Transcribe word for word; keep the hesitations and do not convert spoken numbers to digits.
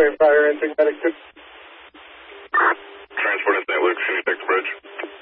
Fire, entering medic. Transport in Saint Luke, can you take the bridge?